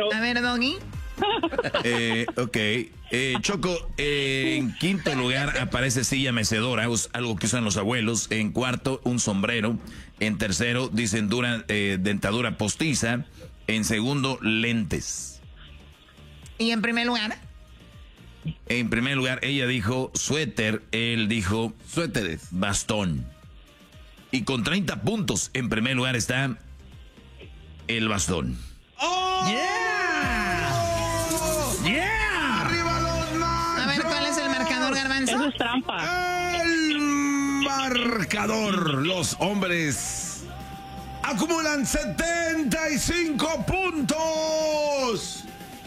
A ver, Doggy. Ok. Choco, en quinto lugar aparece silla mecedora, algo que usan los abuelos. En cuarto, un sombrero. En tercero, dicen dentadura postiza. En segundo, lentes. ¿Y en primer lugar? En primer lugar, ella dijo suéter, él dijo suéteres, bastón. Y con 30 puntos, en primer lugar está el bastón. ¡Oh! ¡Yeah! ¡Yeah! ¡Arriba los machos! A ver, ¿cuál es el marcador, Garbanzo? Eso es trampa. El marcador. Los hombres acumulan 75 puntos.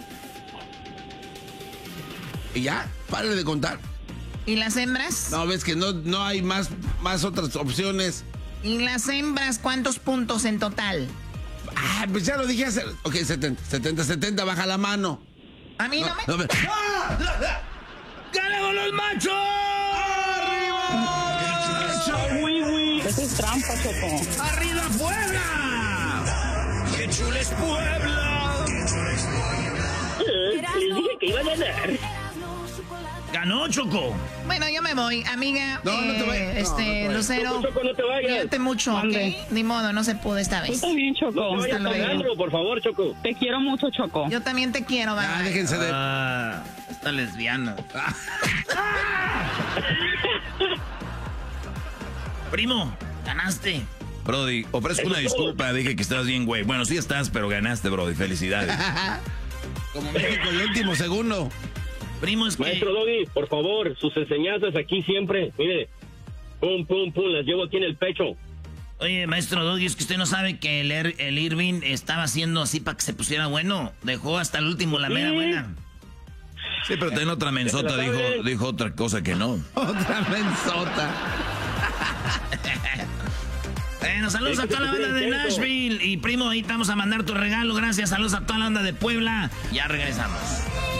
¿Y ya? Pare de contar. ¿Y las hembras? No, ves que no hay más otras opciones. ¿Y las hembras cuántos puntos en total? Ah, pues ya lo dije hace... Ok, 70, baja la mano. A mí no me... ¡Ah! ¡Ganamos los machos! ¡Arriba! Eso es trampa, Choco. ¡Arriba Puebla! ¡Qué chula es Puebla! Les dije que iba a ganar. ¡Ganó, Choco! Bueno, yo me voy, amiga. No te vayas. No, Lucero. Choco, no te vayas. Cuídate mucho, ¿ok? Ni modo, no se pudo esta Tú vez. también, Choco. Hasta luego. Alejandro, por favor, Choco. Te quiero mucho, Choco. Yo también te quiero, Ah, bye. déjense de... Esta lesbiana. Primo, ganaste. Brody, ofrezco una disculpa, dije que estás bien, güey. Bueno, sí estás, pero ganaste, Brody, felicidades. Como México, el último segundo. Primo, es que... Maestro Doggy, por favor, sus enseñanzas aquí siempre. Mire, pum, pum, pum, las llevo aquí en el pecho. Oye, maestro Doggy, es que usted no sabe que el Irving estaba haciendo así para que se pusiera bueno. Dejó hasta el último la mera buena. Sí, pero también otra mensota dijo otra cosa que no. Otra mensota. Bueno, saludos a toda la banda de Nashville. Y primo, ahí te vamos a mandar tu regalo. Gracias, saludos a toda la banda de Puebla. Ya regresamos.